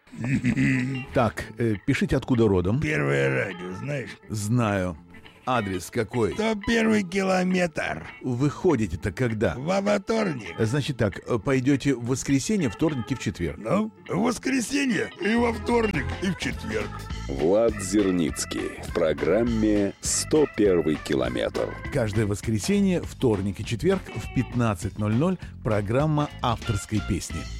Так, пишите, откуда родом. Первое радио, знаешь? Знаю. Адрес какой? 101 километр. Вы ходите-то когда? Во вторник. Значит так, пойдете в воскресенье, вторник и в четверг. Ну, в воскресенье и во вторник и в четверг. Влад Зерницкий в программе «101 километр». Каждое воскресенье, вторник и четверг в 15:00 программа авторской песни.